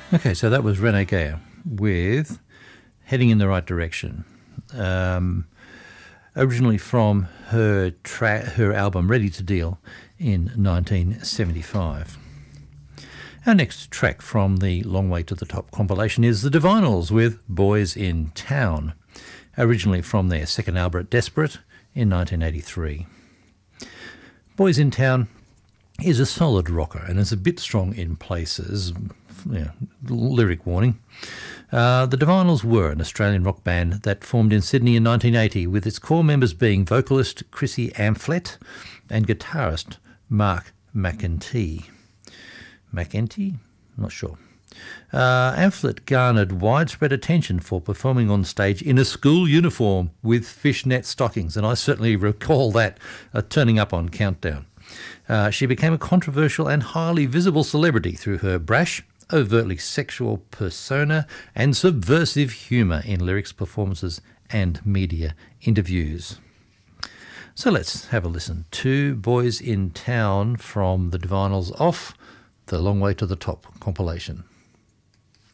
Okay, so that was Renee with Heading in the Right Direction. Originally from her album Ready to Deal in 1975. Our next track from the Long Way to the Top compilation is The Divinyls with Boys in Town, originally from their second album Desperate in 1983. Boys in Town is a solid rocker and is a bit strong in places. Lyric warning. The Divinyls were an Australian rock band that formed in Sydney in 1980, with its core members being vocalist Chrissy Amphlett and guitarist Mark McEntee. McEntee? Not sure. Amphlett garnered widespread attention for performing on stage in a school uniform with fishnet stockings, and I certainly recall that turning up on Countdown. She became a controversial and highly visible celebrity through her brash, overtly sexual persona and subversive humour in lyrics, performances and media interviews. So let's have a listen to Boys in Town from the Divinyls off the Long Way to the Top compilation.